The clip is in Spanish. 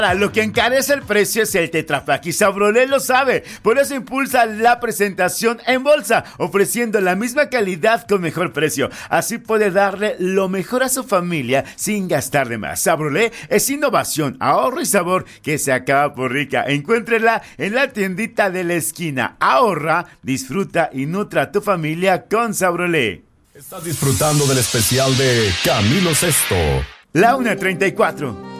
Lo que encarece el precio es el Tetra Pak y Sabrolé lo sabe. Por eso impulsa la presentación en bolsa, ofreciendo la misma calidad con mejor precio. Así puede darle lo mejor a su familia sin gastar de más. Sabrolé es innovación, ahorro y sabor que se acaba por rica. Encuéntrela en la tiendita de la esquina. Ahorra, disfruta y nutra a tu familia con Sabrolé. Estás disfrutando del especial de Camilo Sesto. La 1:34.